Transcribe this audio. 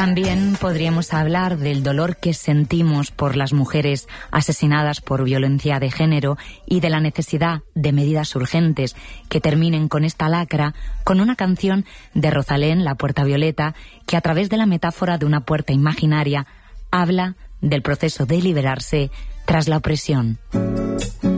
También podríamos hablar del dolor que sentimos por las mujeres asesinadas por violencia de género y de la necesidad de medidas urgentes que terminen con esta lacra, con una canción de Rosalén, La Puerta Violeta, que a través de la metáfora de una puerta imaginaria habla del proceso de liberarse tras la opresión.